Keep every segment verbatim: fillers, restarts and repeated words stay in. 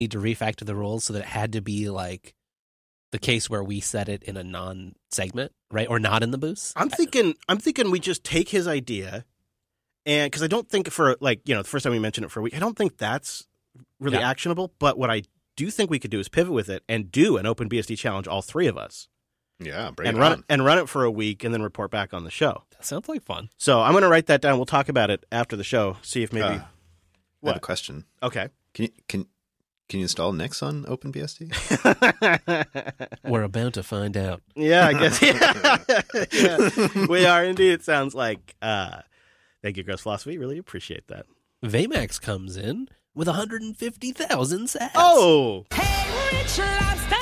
need to refactor the rules so that it had to be like the case where we said it in a non-segment, right? Or not in the boost? I'm thinking I'm thinking we just take his idea, and because I don't think for, like, you know, the first time we mentioned it for a week, I don't think that's really Yeah. actionable. But what I do think we could do is pivot with it and do an Open B S D challenge, all three of us. Yeah, bring and it run on. it and run it for a week and then report back on the show. That sounds like fun. So I'm going to write that down. We'll talk about it after the show. See if maybe. Uh, I have What? a question. Okay. Can you, can can you install Nix on OpenBSD? We're about to find out. Yeah, I guess. Yeah. Yeah. We are indeed. It sounds like. Uh, thank you, Gross Philosophy. Really appreciate that. Vmax comes in with one hundred fifty thousand sats. Oh, Hey, Rich Lobster!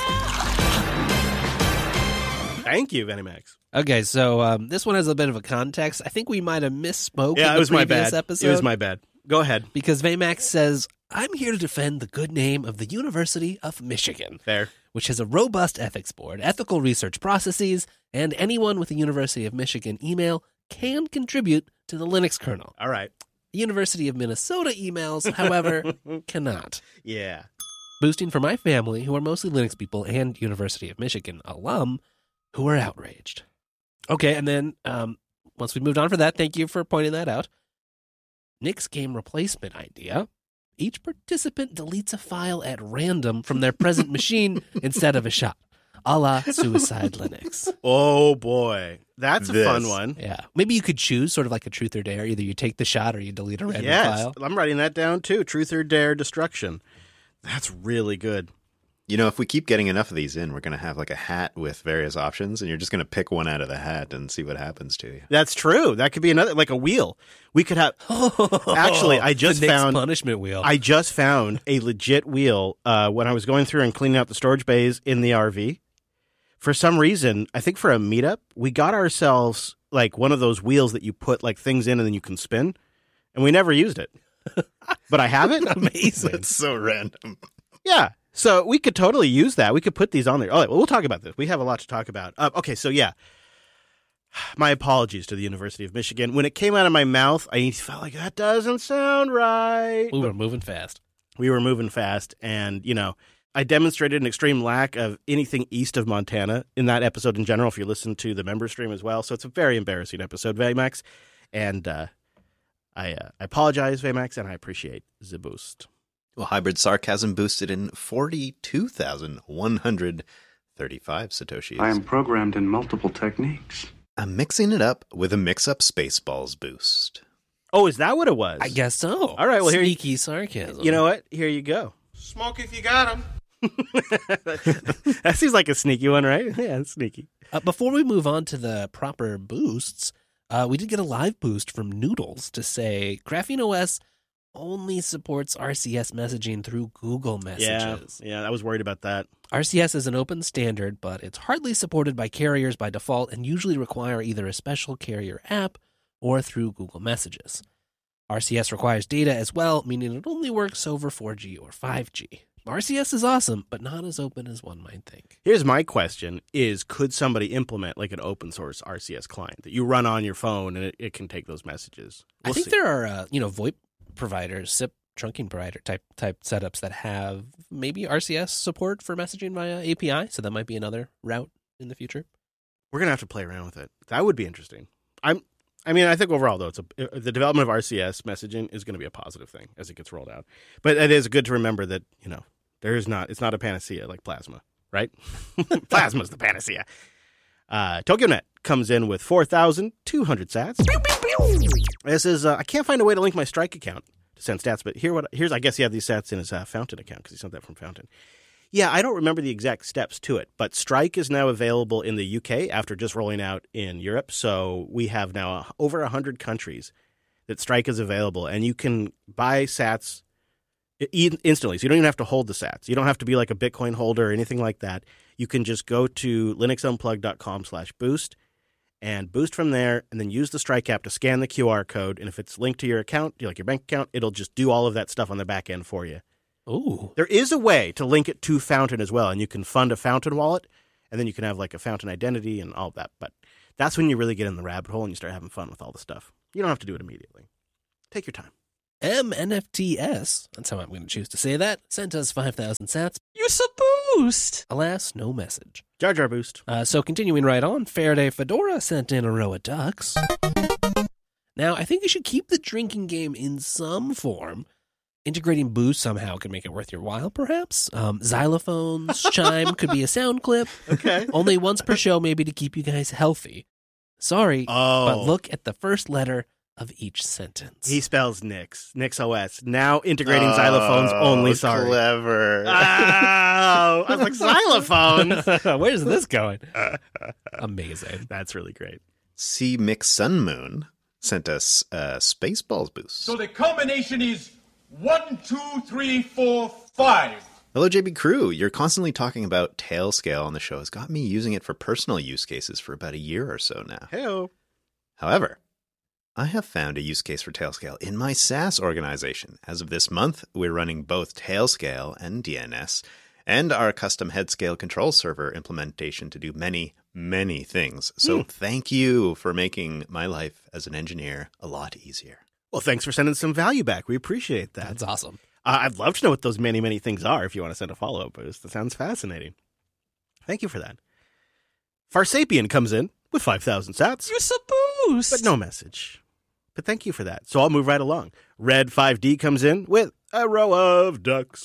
thank you, Venimax. Okay, so um, this one has a bit of a context. I think we might have misspoke Yeah, in it the was my previous bad. episode. It was my bad. Go ahead. Because Vmax says, I'm here to defend the good name of the University of Michigan, Fair. which has a robust ethics board, ethical research processes, and anyone with a University of Michigan email can contribute to the Linux kernel. All right. The University of Minnesota emails, however, cannot. Yeah. Boosting for my family, who are mostly Linux people, and University of Michigan alum, who are outraged. Okay, and then um, once we moved on for that, thank you for pointing that out. Nick's game replacement idea. Each participant deletes a file at random from their present machine instead of a shot, a la Suicide Linux. Oh, boy. That's a This. fun one. Yeah. Maybe you could choose sort of like a truth or dare. Either you take the shot or you delete a random Yes. file. I'm writing that down, too. Truth or Dare Destruction. That's really good. You know, if we keep getting enough of these in, we're going to have like a hat with various options, and you're just going to pick one out of the hat and see what happens to you. That's true. That could be another, like a wheel. We could have. Actually, I just the Nick's found. punishment wheel. I just found a legit wheel uh, when I was going through and cleaning out the storage bays in the R V. For some reason, I think for a meetup, we got ourselves like one of those wheels that you put like things in and then you can spin, and we never used it. But I have it. Amazing. That's so random. Yeah. So we could totally use that. We could put these on there. All right. Well, we'll talk about this. We have a lot to talk about. Uh, okay. So yeah. My apologies to the University of Michigan. When it came out of my mouth, I felt like that doesn't sound right. We were moving fast. We were moving fast, and, you know, I demonstrated an extreme lack of anything east of Montana in that episode in general, if you listen to the member stream as well. So it's a very embarrassing episode, Vmax. And uh, I, uh, I apologize, Vmax, and I appreciate the boost. Well, Hybrid Sarcasm boosted in forty-two thousand one hundred thirty-five Satoshis. I am programmed in multiple techniques. I'm mixing it up with a mix-up Spaceballs boost. Oh, is that what it was? I guess so. All right, well, here you- Sneaky sarcasm. You know what? Here you go. Smoke if you got him. That seems like a sneaky one, right? Yeah, it's sneaky. Uh, before we move on to the proper boosts, uh, we did get a live boost from Noodles to say Graphene O S only supports R C S messaging through Google Messages. Yeah, yeah, I was worried about that. R C S is an open standard, but it's hardly supported by carriers by default and usually require either a special carrier app or through Google Messages. R C S requires data as well, meaning it only works over four G or five G. R C S is awesome, but not as open as one might think. Here's my question is, could somebody implement like an open source R C S client that you run on your phone and it, it can take those messages? I We'll think see. there are, uh, you know, VoIP providers, S I P trunking provider type type setups that have maybe R C S support for messaging via A P I, so that might be another route in the future. We're gonna have to play around with it. That would be interesting. I'm. I mean, I think overall though, it's a, the development of R C S messaging is going to be a positive thing as it gets rolled out. But it is good to remember that, you know, there is not. It's not a panacea like Plasma, right? Plasma's the panacea. Uh, TokyoNet comes in with four thousand two hundred sats. This is. Uh, I can't find a way to link my Strike account to send stats, but here what here's. I guess he had these stats in his uh, Fountain account because he sent that from Fountain. Yeah, I don't remember the exact steps to it, but Strike is now available in the U K after just rolling out in Europe. So we have now over one hundred countries that Strike is available, and you can buy sats instantly. So you don't even have to hold the sats. You don't have to be like a Bitcoin holder or anything like that. You can just go to linuxunplug.com slash boost and boost from there, and then use the Strike app to scan the Q R code. And if it's linked to your account, like your bank account, it'll just do all of that stuff on the back end for you. Ooh. There is a way to link it to Fountain as well, and you can fund a Fountain wallet, and then you can have like a Fountain identity and all of that. But that's when you really get in the rabbit hole and you start having fun with all the stuff. You don't have to do it immediately. Take your time. M N F T S, that's how I'm going to choose to say that, sent us five thousand sats. Use a boost. Alas, no message. Jar Jar boost. Uh, so continuing right on, Faraday Fedora sent in a row of ducks. Now, I think you should keep the drinking game in some form. Integrating boost somehow could make it worth your while, perhaps. Um, xylophones, chime could be a sound clip. Okay. Only once per show, maybe to keep you guys healthy. Sorry, Oh. but look at the first letter of each sentence. He spells Nix. Nix O S. Now integrating xylophones only, sorry. Clever. Oh, I was like, xylophones? Where's this going? Amazing. That's really great. C. Mick Sunmoon sent us a Spaceballs boost. So the combination is one, two, three, four, five. Hello, J B Crew. You're constantly talking about Tailscale on the show. Has got me using it for personal use cases for about a year or so now. Heyo. However, I have found a use case for Tailscale in my SaaS organization. As of this month, we're running both Tailscale and D N S and our custom headscale control server implementation to do many, many things. So thank you for making my life as an engineer a lot easier. Well, thanks for sending some value back. We appreciate that. That's awesome. Uh, I'd love to know what those many, many things are if you want to send a follow-up boost. That sounds fascinating. Thank you for that. Farsapien comes in with five thousand sats, Use a boost. but no message. But thank you for that. So I'll move right along. Red five D comes in with a row of ducks.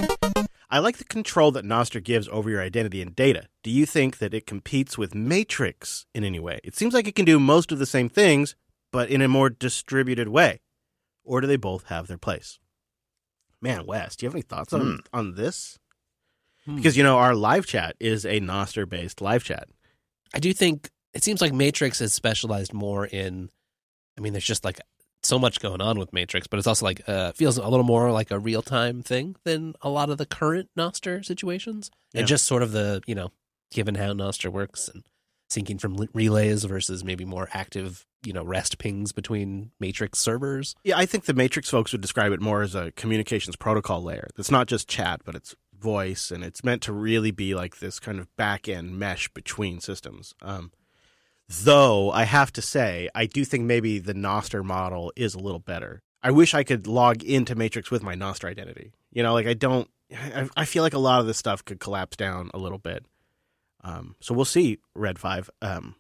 I like the control that Nostr gives over your identity and data. Do you think that it competes with Matrix in any way? It seems like it can do most of the same things, but in a more distributed way. Or do they both have their place? Man, Wes, do you have any thoughts on, Hmm. on this? Because, you know, our live chat is a Nostr-based live chat. I do think it seems like Matrix is specialized more in, I mean, there's just like so much going on with Matrix, but it's also like, uh, feels a little more like a real-time thing than a lot of the current Nostr situations. Yeah. And just sort of the, you know, given how Nostr works and syncing from relays versus maybe more active, you know, REST pings between Matrix servers. Yeah, I think the Matrix folks would describe it more as a communications protocol layer. It's not just chat, but it's voice, and it's meant to really be like this kind of back-end mesh between systems. Um, though, I have to say, I do think maybe the Nostr model is a little better. I wish I could log into Matrix with my Nostr identity. You know, like I don't, I, I feel like a lot of this stuff could collapse down a little bit. Um, so we'll see, Red five. Um,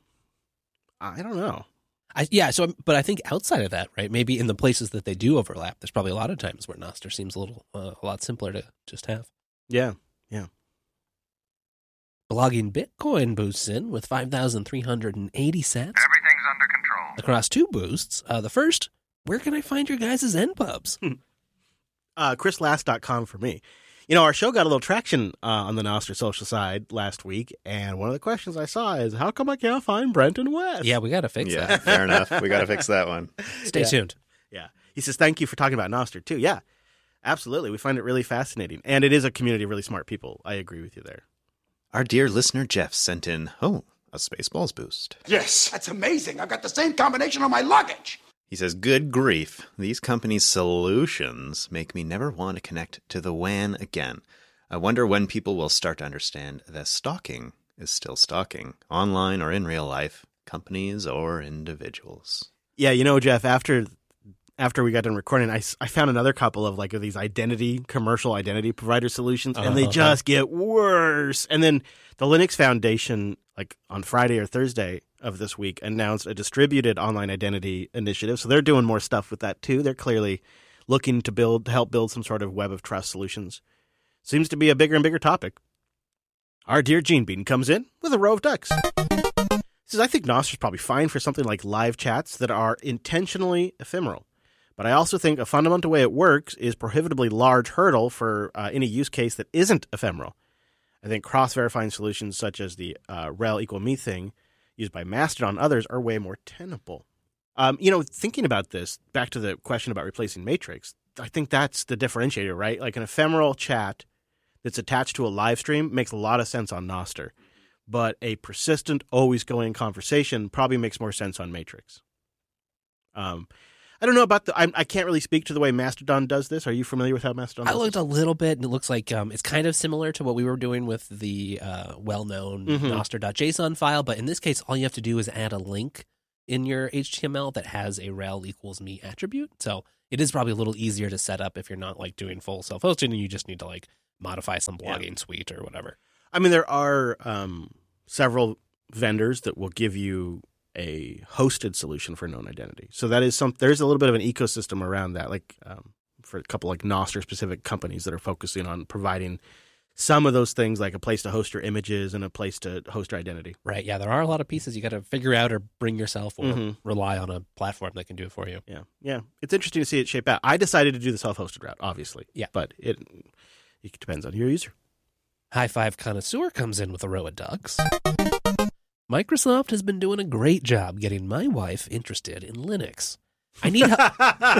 I don't know. I, yeah, so but I think outside of that, right? Maybe in the places that they do overlap, there's probably a lot of times where Nostr seems a little, uh, a lot simpler to just have. Yeah, yeah. Blogging Bitcoin boosts in with five thousand three hundred eighty sats Everything's under control. across two boosts. Uh, the first, where can I find your guys' N pubs? Uh, chris last dot com for me. You know, our show got a little traction uh, on the Nostr social side last week, and one of the questions I saw is, how come I can't find Brent and Wes? Yeah, we got to fix Yeah, that. fair enough. We got to fix that one. Stay Yeah. tuned. Yeah. He says, thank you for talking about Nostr, too. Yeah, absolutely. We find it really fascinating, and it is a community of really smart people. I agree with you there. Our dear listener Jeff sent in, oh, a Spaceballs boost. Yes, that's amazing. I've got the same combination on my luggage. He says, good grief, these companies' solutions make me never want to connect to the W A N again. I wonder when people will start to understand that stalking is still stalking, online or in real life, companies or individuals. Yeah, you know, Jeff, after after we got done recording, I, s- I found another couple of like of these identity, commercial identity provider solutions, and they Uh-huh. just get worse. And then the Linux Foundation, like on Friday or Thursday of this week, announced a distributed online identity initiative. So they're doing more stuff with that too. They're clearly looking to build, to help build some sort of web of trust solutions. Seems to be a bigger and bigger topic. Our dear Gene Bean comes in with a row of ducks. He says, I think Nostr is probably fine for something like live chats that are intentionally ephemeral. But I also think a fundamental way it works is prohibitively large hurdle for uh, any use case that isn't ephemeral. I think cross-verifying solutions such as the uh, rel equal me thing used by Mastodon and others are way more tenable. Um, you know, thinking about this, back to the question about replacing Matrix, I think that's the differentiator, right? Like an ephemeral chat that's attached to a live stream makes a lot of sense on Nostr. But a persistent, always going conversation probably makes more sense on Matrix. Um, I don't know about the. I, I can't really speak to the way Mastodon does this. Are you familiar with how Mastodon I does looked this? a little bit, and it looks like um, it's kind of similar to what we were doing with the uh, well-known Mhm. Nostr.json file, but in this case, all you have to do is add a link in your H T M L that has a rel equals me attribute. So it is probably a little easier to set up if you're not like doing full self-hosting and you just need to like modify some blogging yeah. suite or whatever. I mean, there are um, several vendors that will give you a hosted solution for known identity. So that is some. There's a little bit of an ecosystem around that, like um, for a couple like Nostr specific companies that are focusing on providing some of those things, like a place to host your images and a place to host your identity. Right. Yeah, there are a lot of pieces you got to figure out or bring yourself or Mm-hmm. rely on a platform that can do it for you. Yeah, yeah. It's interesting to see it shape out. I decided to do the self-hosted route, obviously. Yeah. But it it depends on your user. High Five Connoisseur comes in with a row of ducks. Microsoft has been doing a great job getting my wife interested in Linux. I need help.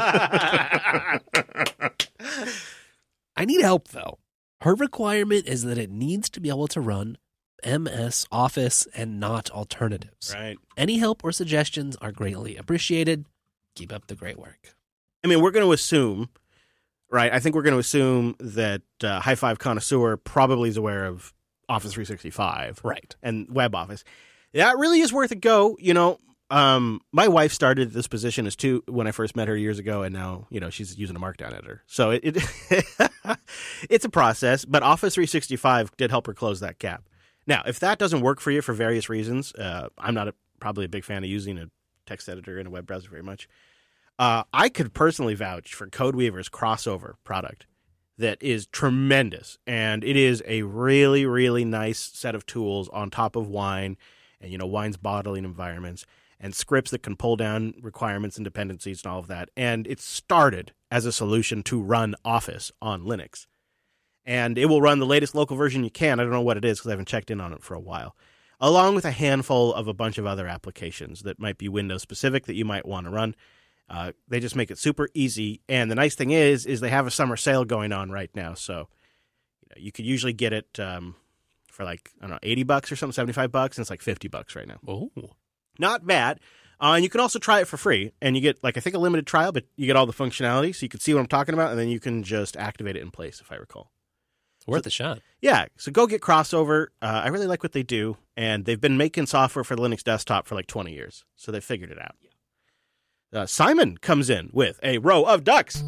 I need help, though. Her requirement is that it needs to be able to run M S Office and not alternatives. Right. Any help or suggestions are greatly appreciated. Keep up the great work. I mean, we're going to assume, right? I think we're going to assume that uh, High Five Connoisseur probably is aware of Office three sixty-five. Right. And WebOffice. That really is worth a go. You know, um, my wife started this position as two when I first met her years ago, and now, you know, she's using a Markdown editor. So it, it it's a process, but Office three sixty-five did help her close that gap. Now, if that doesn't work for you for various reasons, uh, I'm not a, probably a big fan of using a text editor in a web browser very much. Uh, I could personally vouch for CodeWeaver's crossover product that is tremendous, and it is a really, really nice set of tools on top of Wine and, you know, Wine's bottling environments and scripts that can pull down requirements and dependencies and all of that. And it started as a solution to run Office on Linux. And it will run the latest local version you can. I don't know what it is because I haven't checked in on it for a while. Along with a handful of a bunch of other applications that might be Windows specific that you might want to run. Uh, they just make it super easy. And the nice thing is, is they have a summer sale going on right now. So you know, you could usually get it um, for like, I don't know, eighty bucks or something, seventy-five bucks. And it's like fifty bucks right now. Oh, not bad. Uh, and you can also try it for free. And you get like, I think a limited trial, but you get all the functionality. So you can see what I'm talking about. And then you can just activate it in place, if I recall. worth a shot. Yeah, so go get Crossover. Uh, I really like what they do, and they've been making software for the Linux desktop for like twenty years, so they figured it out. Uh, Simon comes in with a row of ducks.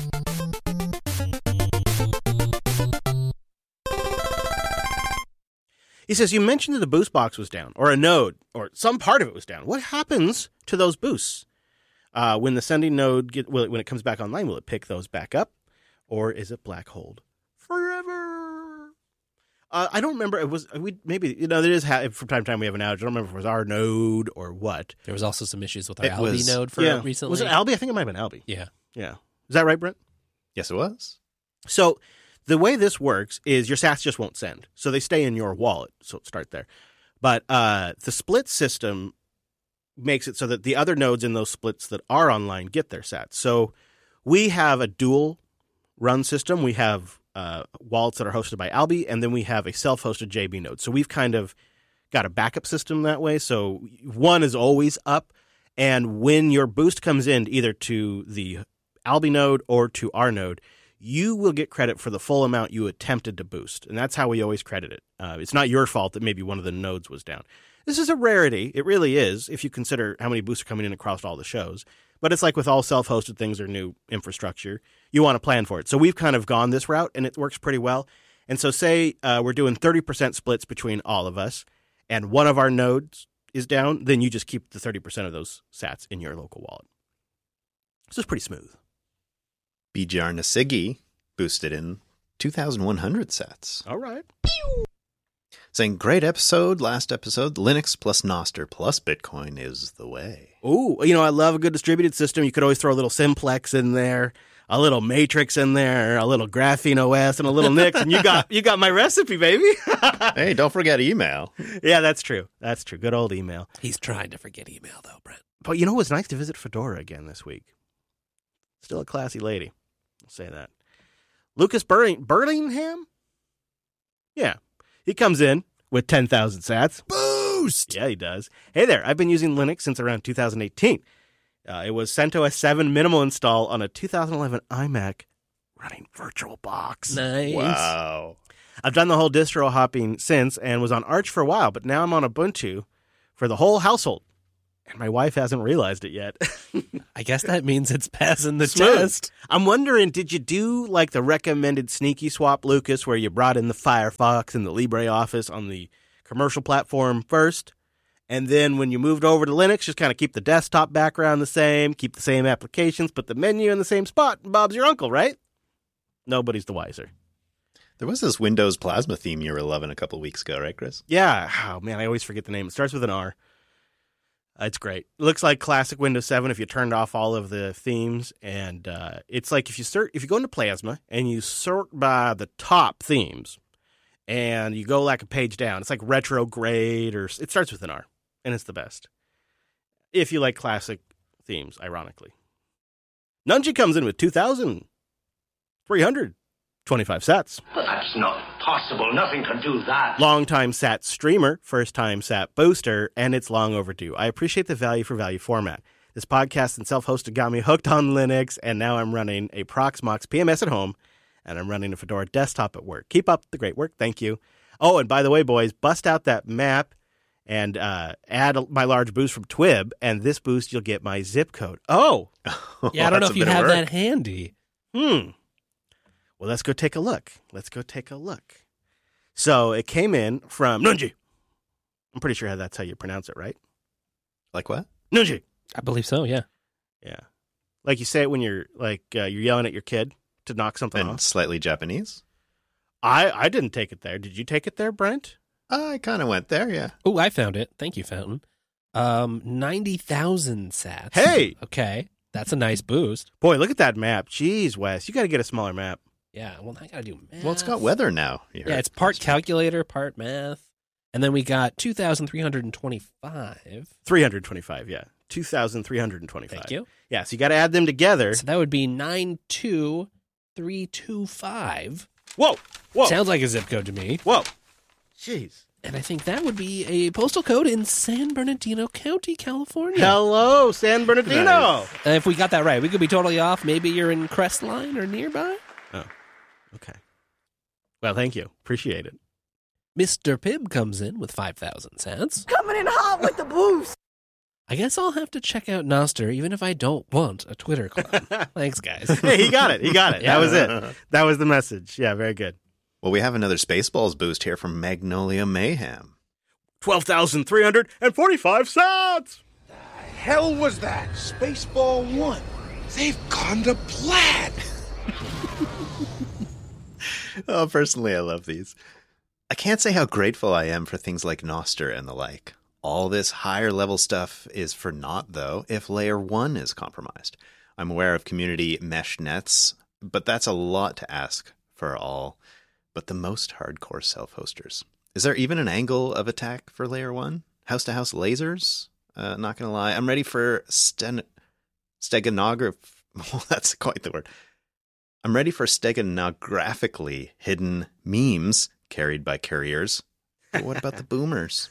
He says, you mentioned that the boost box was down, or a node, or some part of it was down. What happens to those boosts? Uh, when the sending node, get, will it, when it comes back online, will it pick those back up, or is it black holed forever? Uh, I don't remember. It was we maybe you know there is ha- from time to time we have an outage. I don't remember if it was our node or what. There was also some issues with our It Albi was- node for yeah. recently. Was it Albi? I think it might have been Albi. Yeah. Yeah. Is that right, Brent? Yes, it was. So the way this works is your sats just won't send. So they stay in your wallet. So start there. But uh, the split system makes it so that the other nodes in those splits that are online get their sats. So we have a dual run system. We have uh, wallets that are hosted by Albi, and then we have a self-hosted J B node. So we've kind of got a backup system that way. So one is always up. And when your boost comes in either to the Albi node or to our node, you will get credit for the full amount you attempted to boost. And that's how we always credit it. Uh, it's not your fault that maybe one of the nodes was down. This is a rarity. It really is, if you consider how many boosts are coming in across all the shows. But it's like with all self-hosted things or new infrastructure, you want to plan for it. So we've kind of gone this route, and it works pretty well. And so say uh, we're doing thirty percent splits between all of us, and one of our nodes is down, then you just keep the thirty percent of those sats in your local wallet. So it's pretty smooth. B G R Nasigi boosted in two thousand one hundred sats. All right. Saying, great episode, last episode, Linux plus Nostr plus Bitcoin is the way. Ooh, you know, I love a good distributed system. You could always throw a little Simplex in there, a little Matrix in there, a little Graphene O S, and a little Nix, and you got you got my recipe, baby. Hey, don't forget email. Yeah, that's true. That's true. Good old email. He's trying to forget email, though, Brent. But you know what's nice to visit Fedora again this week? Still a classy lady. I'll say that. Lucas Burling- Burlingham? Yeah. He comes in with ten thousand sats. Boost! Yeah, he does. Hey there, I've been using Linux since around two thousand eighteen. Uh, it was CentOS seven minimal install on a two thousand eleven iMac running VirtualBox. Nice. Wow. I've done the whole distro hopping since and was on Arch for a while, but now I'm on Ubuntu for the whole household. And my wife hasn't realized it yet. I guess that means it's passing the Smooth. test. I'm wondering, did you do like the recommended sneaky swap, Lucas, where you brought in the Firefox and the LibreOffice on the commercial platform first? And then when you moved over to Linux, just kind of keep the desktop background the same, keep the same applications, put the menu in the same spot. Bob's your uncle, right? Nobody's the wiser. There was this Windows Plasma theme you were loving a couple weeks ago, right, Chris? Yeah. Oh, man, I always forget the name. It starts with an R. Uh, it's great. It looks like classic Windows seven if you turned off all of the themes. And uh, it's like if you sort, if you go into Plasma and you sort by the top themes and you go like a page down, it's like retrograde or it starts with an R. And it's the best. If you like classic themes, ironically. Nunji comes in with two thousand three hundred twenty-five sats. But that's not possible. Nothing can do that. Longtime sat streamer, first time sat booster, and it's long overdue. I appreciate the value for value format. This podcast and self-hosted got me hooked on Linux, and now I'm running a Proxmox P M S at home, and I'm running a Fedora desktop at work. Keep up the great work. Thank you. Oh, and by the way, boys, bust out that map and uh, add my large boost from Twib, and this boost you'll get my zip code. Oh! Yeah, I don't know That's if a you bit of have work. that handy. Hmm. Well, let's go take a look. Let's go take a look. So it came in from Nunji. I'm pretty sure that's how you pronounce it, right? Like what? Nunji. I believe so, yeah. Yeah. Like you say it when you're like uh, you're yelling at your kid to knock something And off. slightly Japanese? I, I didn't take it there. Did you take it there, Brent? I kind of went there, yeah. Oh, I found it. Thank you, Fountain. Um, ninety thousand sats. Hey! Okay, that's a nice boost. Boy, look at that map. Jeez, Wes. You got to get a smaller map. Yeah, well, I gotta do math. Well, it's got weather now. you Yeah, heard. it's part calculator, part math. And then we got two thousand three hundred twenty-five. three hundred twenty-five, yeah. two thousand three hundred twenty-five. Thank you. Yeah, so you got to add them together. So that would be nine two three two five. Whoa! Whoa! Sounds like a zip code to me. Whoa! Jeez. And I think that would be a postal code in San Bernardino County, California. Hello, San Bernardino. Nice. Uh, if we got that right, we could be totally off. Maybe you're in Crestline or nearby. Oh, okay. Well, thank you. Appreciate it. Mister Pibb comes in with five thousand cents. Coming in hot with the boost. I guess I'll have to check out Noster, even if I don't want a Twitter clone. Thanks, guys. Hey, he got it. He got it. Yeah. That was it. That was the message. Yeah, very good. Well, we have another Spaceballs boost here from Magnolia Mayhem. twelve thousand three hundred forty-five cents. Hell was that? Spaceball one. They've gone to plaid. Oh, personally, I love these. I can't say how grateful I am for things like Noster and the like. All this higher level stuff is for naught, though, if layer one is compromised. I'm aware of community mesh nets, but that's a lot to ask for all but the most hardcore self-hosters. Is there even an angle of attack for layer one? House-to-house lasers? Uh, not gonna lie, I'm ready for sten- steganograph. Well, that's quite the word. I'm ready for steganographically hidden memes carried by couriers. But what about the boomers?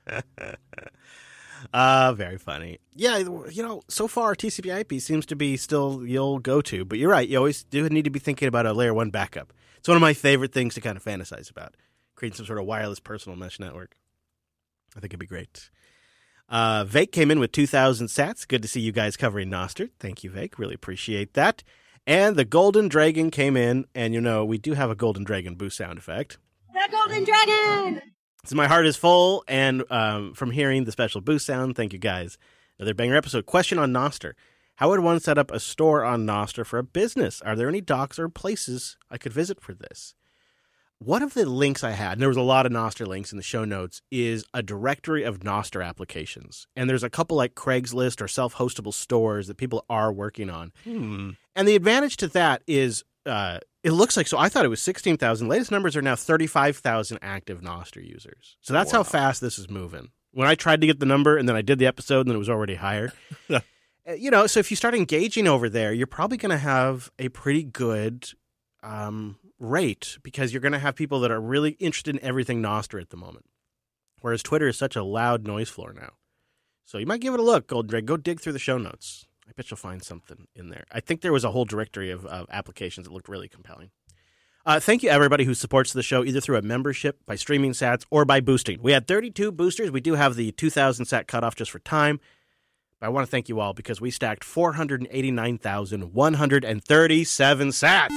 Uh, very funny. Yeah, you know, so far T C P I P seems to be still the old go-to, but you're right. You always do need to be thinking about a layer one backup. It's one of my favorite things to kind of fantasize about, creating some sort of wireless personal mesh network. I think it'd be great. Uh, Vake came in with two thousand sats. Good to see you guys covering Noster. Thank you, Vake. Really appreciate that. And the Golden Dragon came in, and you know, we do have a Golden Dragon boost sound effect. The Golden Dragon! So my heart is full, and um, from hearing the special boost sound, thank you guys. Another banger episode. Question on Noster. How would one set up a store on Noster for a business? Are there any docs or places I could visit for this? One of the links I had, and there was a lot of Noster links in the show notes, is a directory of Noster applications. And there's a couple like Craigslist or self-hostable stores that people are working on. Hmm. And the advantage to that is uh, it looks like, so I thought it was sixteen thousand. Latest numbers are now thirty-five thousand active Noster users. So that's Wow. how fast this is moving. When I tried to get the number and then I did the episode and then it was already higher. Uh, you know, so if you start engaging over there, you're probably going to have a pretty good um, rate because you're going to have people that are really interested in everything Noster at the moment. Whereas Twitter is such a loud noise floor now. So you might give it a look, Golden Drake. Go dig through the show notes. I bet you'll find something in there. I think there was a whole directory of, of applications that looked really compelling. Uh, thank you, everybody who supports the show, either through a membership, by streaming sats, or by boosting. We had thirty-two boosters. We do have the two thousand sat cutoff just for time. But I want to thank you all because we stacked four hundred eighty-nine thousand one hundred thirty-seven sats.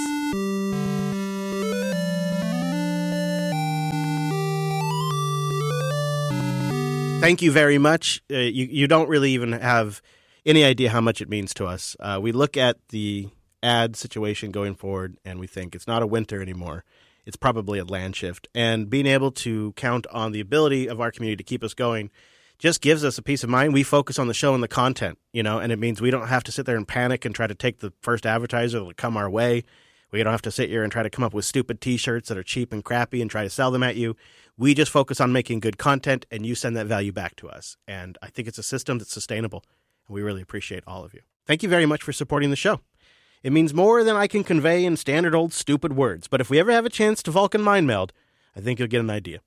Thank you very much. Uh, you, you don't really even have any idea how much it means to us. Uh, we look at the ad situation going forward, and we think it's not a winter anymore. It's probably a land shift. And being able to count on the ability of our community to keep us going just gives us a peace of mind. We focus on the show and the content, you know, and it means we don't have to sit there and panic and try to take the first advertiser that will come our way. We don't have to sit here and try to come up with stupid T-shirts that are cheap and crappy and try to sell them at you. We just focus on making good content, and you send that value back to us. And I think it's a system that's sustainable, and we really appreciate all of you. Thank you very much for supporting the show. It means more than I can convey in standard old stupid words, but if we ever have a chance to Vulcan mind meld, I think you'll get an idea.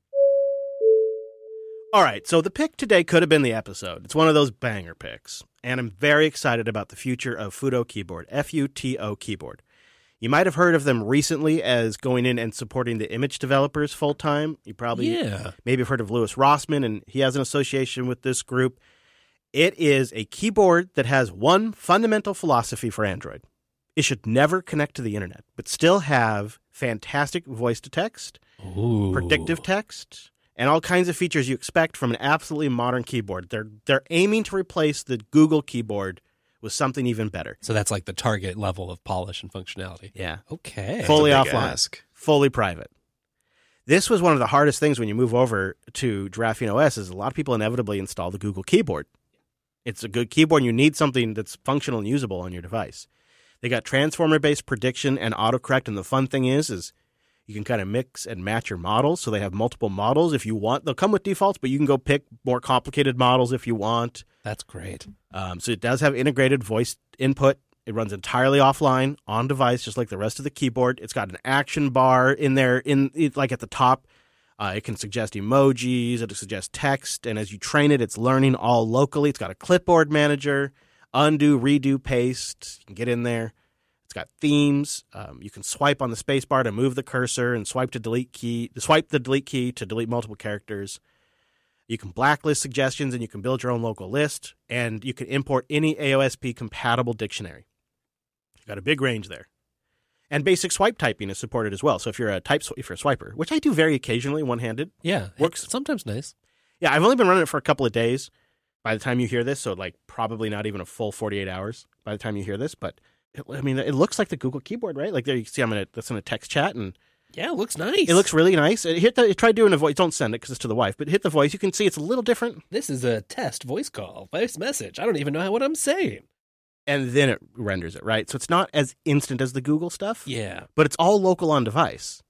All right, so the pick today could have been the episode. It's one of those banger picks, and I'm very excited about the future of Futo Keyboard, F U T O Keyboard. You might have heard of them recently as going in and supporting the image developers full-time. You probably yeah. maybe have heard of Louis Rossman, and he has an association with this group. It is a keyboard that has one fundamental philosophy for Android. It should never connect to the internet, but still have fantastic voice-to-text, Ooh. predictive text, and all kinds of features you expect from an absolutely modern keyboard. They're they're aiming to replace the Google keyboard with something even better. So that's like the target level of polish and functionality. Yeah. Okay. Fully That's a big offline, ask. fully private. This was one of the hardest things when you move over to Graphene O S is a lot of people inevitably install the Google keyboard. It's a good keyboard, and you need something that's functional and usable on your device. They got transformer-based prediction and autocorrect, and the fun thing is, is you can kind of mix and match your models, so they have multiple models if you want. They'll come with defaults, but you can go pick more complicated models if you want. That's great. Um, so it does have integrated voice input. It runs entirely offline on device, just like the rest of the keyboard. It's got an action bar in there, in it, like at the top. Uh, it can suggest emojis. It'll suggest text. And as you train it, it's learning all locally. It's got a clipboard manager, undo, redo, paste. You can get in there. It's got themes. Um, you can swipe on the spacebar to move the cursor and swipe to delete key. Swipe the delete key to delete multiple characters. You can blacklist suggestions, and you can build your own local list, and you can import any A O S P-compatible dictionary. You've got a big range there. And basic swipe typing is supported as well. So if you're a type, if you're a swiper, which I do very occasionally, one-handed, Yeah. works. It's sometimes nice. Yeah, I've only been running it for a couple of days by the time you hear this, so like probably not even a full forty-eight hours by the time you hear this, but it, I mean, it looks like the Google keyboard, right? Like there you can see I'm in a, that's in a text chat, and Yeah, it looks nice. it looks really nice. It hit the, try doing a voice. Don't send it because it's to the wife, but hit the voice. You can see it's a little different. This is a test voice call, voice message. I don't even know what I'm saying. And then it renders it, right? So it's not as instant as the Google stuff, Yeah. but it's all local on device.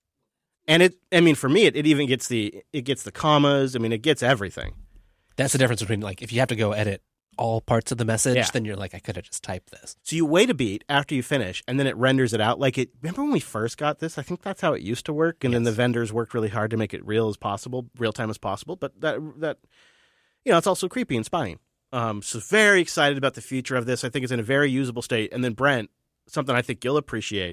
And it, I mean, for me, it, it even gets the, it gets the commas. I mean, it gets everything. That's the difference between, like, if you have to go edit all parts of the message, Yeah. then you're like, I could have just typed this. So you wait a beat after you finish, and then it renders it out. Like it, remember when we first got this? I think that's how it used to work. And then the vendors worked really hard to make it real as possible, real time as possible. But that, that, you know, it's also creepy and spying. Um, so very excited about the future of this. I think it's in a very usable state. And then Brent, something I think you'll appreciate.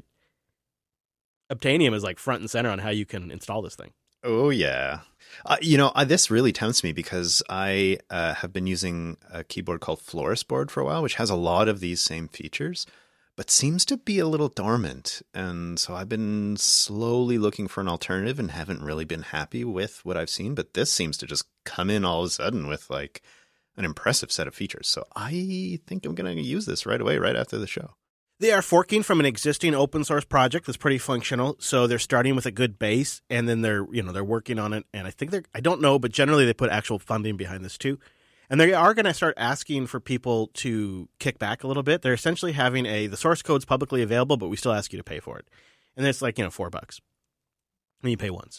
Obtainium is like front and center on how you can install this thing. Oh, yeah. Uh, you know, uh, this really tempts me because I uh, have been using a keyboard called Florisboard for a while, which has a lot of these same features, but seems to be a little dormant. And so I've been slowly looking for an alternative and haven't really been happy with what I've seen. But this seems to just come in all of a sudden with like an impressive set of features. So I think I'm going to use this right away, right after the show. They are forking from an existing open source project that's pretty functional. So they're starting with a good base, and then they're, you know, they're working on it. And I think they're, I don't know, but generally they put actual funding behind this too. And they are going to start asking for people to kick back a little bit. They're essentially having a, the source code's publicly available, but we still ask you to pay for it. And it's like, you know, four bucks. And you pay once.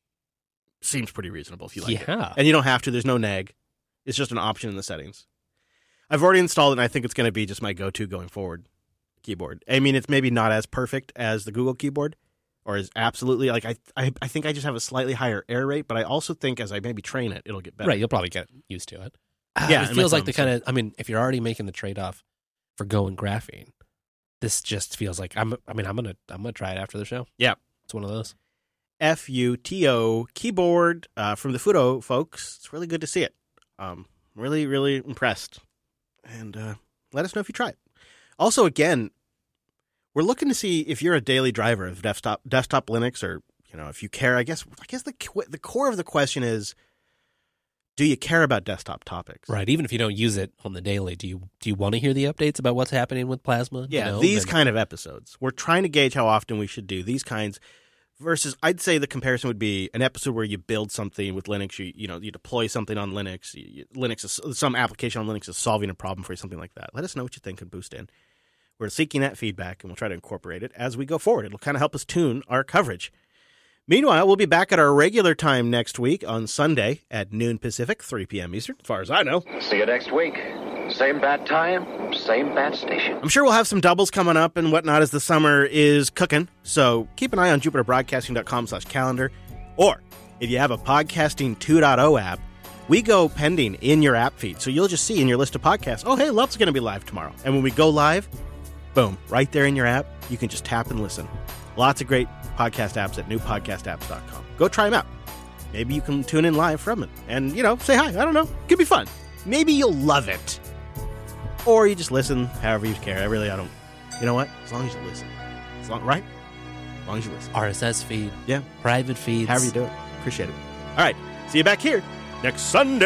Seems pretty reasonable if you like Yeah. it. And you don't have to. There's no nag. It's just an option in the settings. I've already installed it, and I think it's going to be just my go-to going forward keyboard. I mean, it's maybe not as perfect as the Google keyboard, or is absolutely, like, I, I I think I just have a slightly higher error rate, but I also think as I maybe train it, it'll get better. Right, you'll probably get used to it. Yeah, It and feels my like the thumbs, kind of, I mean, if you're already making the trade-off for Go and graphene, this just feels like, I'm. I mean, I'm going to I'm gonna try it after the show. Yeah. It's one of those. F U T O keyboard uh, from the Futo folks. It's really good to see it. Um, Really, really impressed. And uh, let us know if you try it. Also, again, we're looking to see if you're a daily driver of desktop desktop Linux, or you know, if you care. I guess I guess the the core of the question is, do you care about desktop topics? Right. Even if you don't use it on the daily, do you do you want to hear the updates about what's happening with Plasma? Yeah, you know? these and, kind of episodes. We're trying to gauge how often we should do these kinds. Versus, I'd say the comparison would be an episode where you build something with Linux, you you know, you deploy something on Linux, you, you, Linux is, some application on Linux is solving a problem for you, something like that. Let us know what you think of Boost In. We're seeking that feedback, and we'll try to incorporate it as we go forward. It'll kind of help us tune our coverage. Meanwhile, we'll be back at our regular time next week on Sunday at noon Pacific, three p.m. Eastern, as far as I know. See you next week. Same bad time, same bad station. I'm sure we'll have some doubles coming up and whatnot as the summer is cooking. So keep an eye on jupiter broadcasting dot com slash calendar. Or if you have a Podcasting two point oh app, we go pending in your app feed. So you'll just see in your list of podcasts, oh, hey, Love's going to be live tomorrow. And when we go live, boom, right there in your app, you can just tap and listen. Lots of great podcast apps at new podcast apps dot com. Go try them out. Maybe you can tune in live from it and, you know, say hi. I don't know. Could be fun. Maybe you'll love it. Or you just listen however you care. I really, I don't, you know what? As long as you listen. As long, right? As long as you listen. R S S feed. Yeah. Private feeds. However you do it. Appreciate it. All right. See you back here next Sunday.